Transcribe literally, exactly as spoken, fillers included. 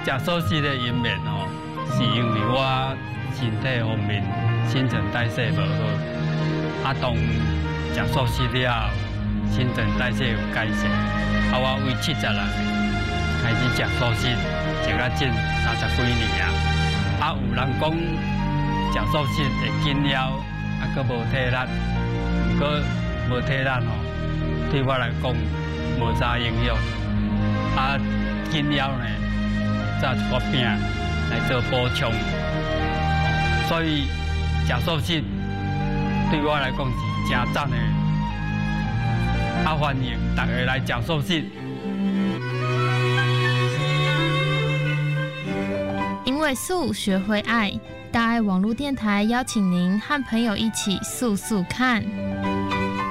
食素食的因缘哦，是因为我身体方面新陈代谢无好，啊当食素食了，新陈代谢有改善，啊我为七十人开始食素食，食到近三十几年啊，啊有人讲食素食会紧了，啊佫无体力，毋过无体力吼，对我来讲无啥影响，啊紧了呢，再一个饼来做补充，所以食素食对我来讲是真赞的，啊欢迎大家来食素食。 因为素学会爱，大爱网络电台邀请您和朋友一起素素看。